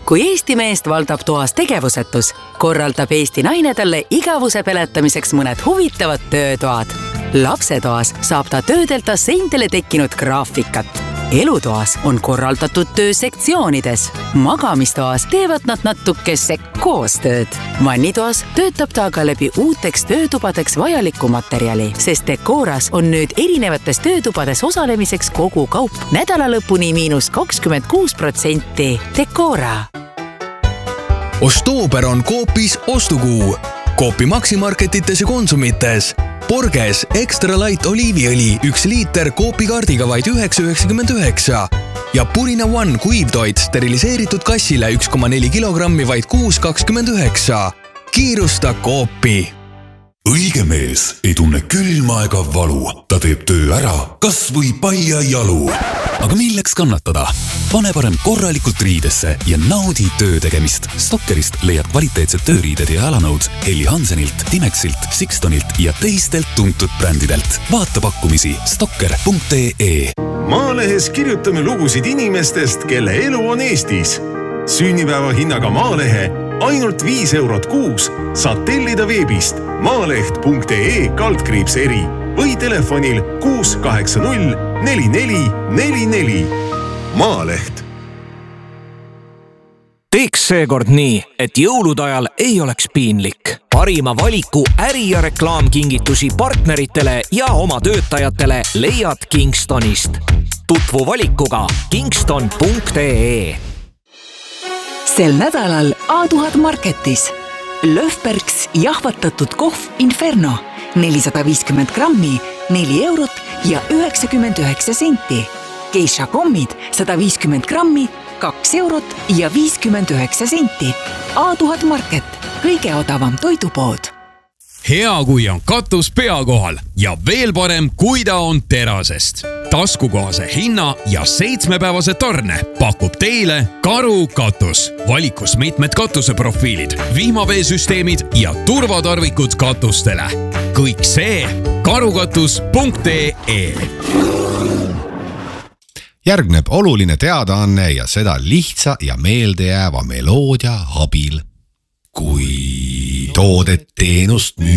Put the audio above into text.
Kui Eesti meest valdab toas tegevusetus, korraldab Eesti naine talle igavuse peletamiseks mõned huvitavad töötoad. Lapsetoas saab ta töödelda seintele tekkinud graafikat. Elutoas on korraldatud töö sektsioonides. Magamistoas teevad nad natukese koostööd. Vannitoas töötab ta aga läbi uuteks töötubadeks vajalikku materjali, sest Decoras on nüüd erinevates töötubades osalemiseks kogu kaup nädalalõpuni -26%. Decora. Ostoober on Coopis ostukuu. Coopi maksimarketites ja konsumites. Borges Extra Light oliiviõli 1 liiter Coopi kaardiga vaid 9,99 ja Purina One kuivtoit steriliseeritud kassile 1,4 kilogrammi vaid 6,29. Kiirusta Coopi! Õige mees ei tunne külma ega valu. Ta teeb töö ära, kas või palja jalu. Aga milleks kannatada? Pane parem korralikult riidesse ja naudi töö tegemist. Stockerist leiad kvaliteetsed tööriided ja jalanõud Helly Hansenilt, Timexilt, Sixtonilt ja teistelt tuntud brändidelt. Vaata pakkumisi stocker.ee. Maalehes kirjutame lugusid inimestest, kelle elu on Eestis. Sünnipäeva hinnaga Maalehe ainult 5 eurot kuus saad tellida veebist maaleht.ee/eri või telefonil 680 4444. Maaleht. Teeks seekord nii, et jõulude ajal ei oleks piinlik. Parima valiku äri- ja reklaamkingitusi partneritele ja oma töötajatele leiad Kingstonist. Tutvu valikuga kingston.ee. Sel nädalal A1000 Marketis. Löfbergs jahvatatud kohv Inferno 450 grammi, 4 eurot ja 99 senti. Geisha kommid 150 grammi, 2 eurot ja 59 senti. A1000 Market, kõige odavam toidupood. Hea, kui on katus pea kohal ja veel parem, kui ta on terasest. Taskukohase hinna ja 7-päevase tarne pakub teile Karu katus. Valikus mitmed katuseprofiilid, vihmaveesüsteemid ja turvatarvikud katustele. Kõik see karukatus.ee. Järgneb oluline teadaanne ja seda lihtsa ja meeldejääva meloodia abil. Kui toodet teenust